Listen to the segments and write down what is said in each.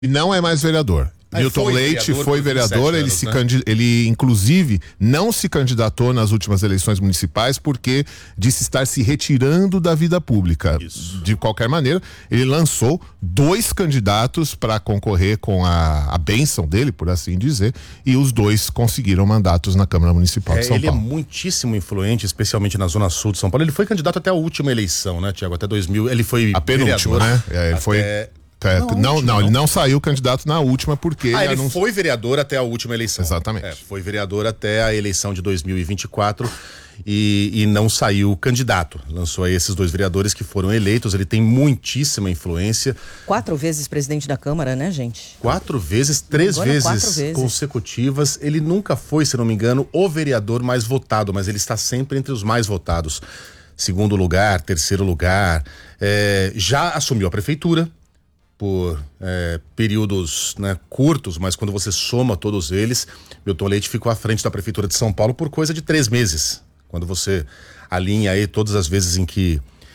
E não é mais vereador. Milton Leite foi vereador, ele inclusive não se candidatou nas últimas eleições municipais porque disse estar se retirando da vida pública. Isso. De qualquer maneira, ele lançou 2 candidatos para concorrer com a bênção dele, por assim dizer, e os 2 conseguiram mandatos na Câmara Municipal de São Paulo. Ele é muitíssimo influente, especialmente na Zona Sul de São Paulo. Ele foi candidato até a última eleição, né, Tiago? Até 2000, ele foi a penúltima, vereador, né? Ele foi... Ele não saiu candidato na última porque... ele foi vereador até a última eleição. Exatamente. Foi vereador até a eleição de 2024 e não saiu candidato. Lançou aí esses 2 vereadores que foram eleitos. Ele tem muitíssima influência. 4 vezes presidente da Câmara, né, gente? 4 vezes, 3 vezes consecutivas. Ele nunca foi, se não me engano, o vereador mais votado, mas ele está sempre entre os mais votados. 2º lugar, 3º lugar. Já assumiu a prefeitura por períodos, né, curtos, mas quando você soma todos eles, Milton Leite ficou à frente da Prefeitura de São Paulo por coisa de 3 meses. Quando você alinha aí todas as vezes em que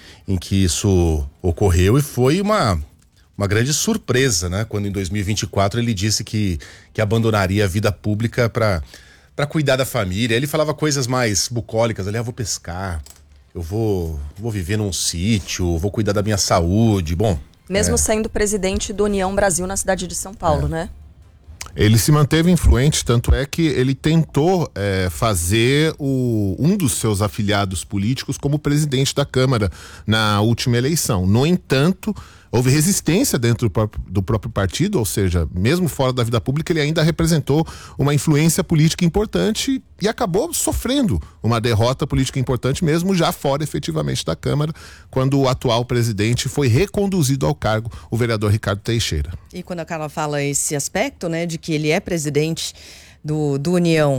isso ocorreu, e foi uma grande surpresa, né? Quando em 2024 ele disse que abandonaria a vida pública para cuidar da família. Ele falava coisas mais bucólicas, vou pescar, eu vou viver num sítio, vou cuidar da minha saúde, bom... Mesmo sendo presidente do União Brasil na cidade de São Paulo, né? Ele se manteve influente, tanto é que ele tentou fazer um dos seus afiliados políticos como presidente da Câmara na última eleição. No entanto, houve resistência dentro do próprio partido, ou seja, mesmo fora da vida pública, ele ainda representou uma influência política importante e acabou sofrendo uma derrota política importante mesmo já fora efetivamente da Câmara, quando o atual presidente foi reconduzido ao cargo, o vereador Ricardo Teixeira. E quando a Carla fala esse aspecto, né, de que ele é presidente do União,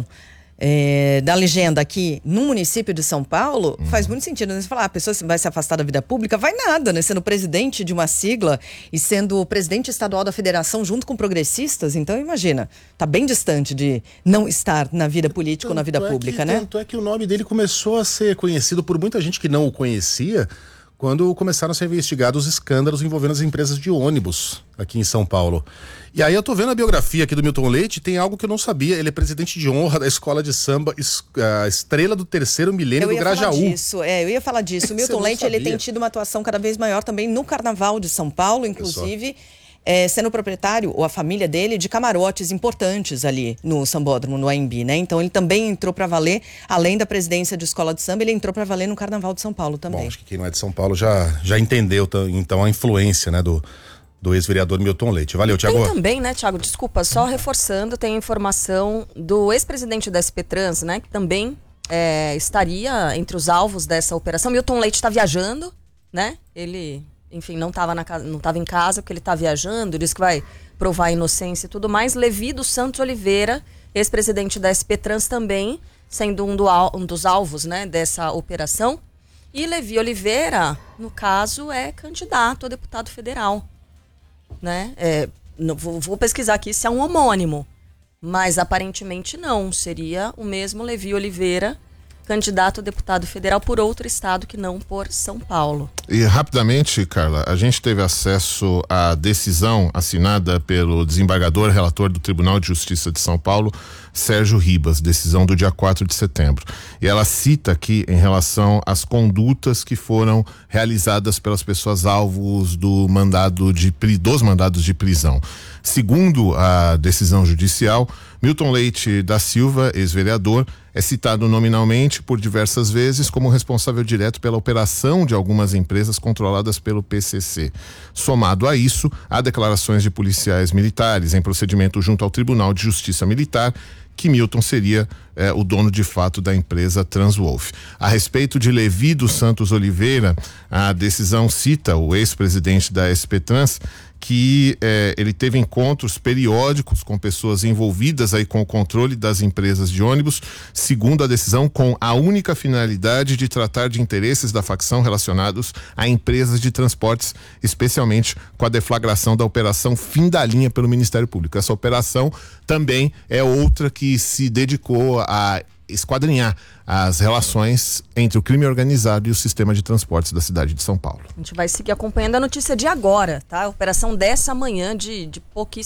da legenda aqui no município de São Paulo, faz muito sentido, né? Você falar, a pessoa vai se afastar da vida pública, vai nada, né? Sendo presidente de uma sigla e sendo presidente estadual da federação junto com progressistas, então imagina, tá bem distante de não estar na vida política ou na vida pública, né? Tanto é que o nome dele começou a ser conhecido por muita gente que não o conhecia quando começaram a ser investigados os escândalos envolvendo as empresas de ônibus aqui em São Paulo. E aí eu tô vendo a biografia aqui do Milton Leite, tem algo que eu não sabia, ele é presidente de honra da escola de samba Estrela do Terceiro Milênio do Grajaú. Eu ia falar disso. O Milton Leite, ele tem tido uma atuação cada vez maior também no Carnaval de São Paulo, inclusive sendo proprietário, ou a família dele, de camarotes importantes ali no Sambódromo, no AMB, né? Então ele também entrou para valer, além da presidência de escola de samba, ele entrou para valer no Carnaval de São Paulo também. Bom, acho que quem não é de São Paulo já entendeu então a influência, né, do ex-vereador Milton Leite. Valeu, Tiago. Tem também, né, Tiago, desculpa, só reforçando, tem a informação do ex-presidente da SP Trans, né, que também estaria entre os alvos dessa operação. Milton Leite está viajando, né, ele, enfim, não estava em casa porque ele está viajando, diz que vai provar a inocência e tudo mais. Levi dos Santos Oliveira, ex-presidente da SP Trans também, sendo um dos alvos, né, dessa operação. E Levi Oliveira, no caso, é candidato a deputado federal. Né? Vou pesquisar aqui se é um homônimo, mas aparentemente não, seria o mesmo Levi Oliveira, candidato a deputado federal por outro estado que não por São Paulo. E rapidamente, Carla, a gente teve acesso à decisão assinada pelo desembargador relator do Tribunal de Justiça de São Paulo, Sérgio Ribas, decisão do dia 4 de setembro. E ela cita aqui em relação às condutas que foram realizadas pelas pessoas alvos dos mandados de prisão. Segundo a decisão judicial, Milton Leite da Silva, ex-vereador, é citado nominalmente por diversas vezes como responsável direto pela operação de algumas empresas controladas pelo PCC. Somado a isso, há declarações de policiais militares em procedimento junto ao Tribunal de Justiça Militar que Milton seria o dono de fato da empresa Transwolf. A respeito de Levi dos Santos Oliveira, a decisão cita o ex-presidente da SP Trans que ele teve encontros periódicos com pessoas envolvidas aí com o controle das empresas de ônibus, segundo a decisão, com a única finalidade de tratar de interesses da facção relacionados a empresas de transportes, especialmente com a deflagração da operação Fim da Linha pelo Ministério Público. Essa operação também é outra que se dedicou a esquadrinhar as relações entre o crime organizado e o sistema de transportes da cidade de São Paulo. A gente vai seguir acompanhando a notícia de agora, tá? A operação dessa manhã de pouquíssimo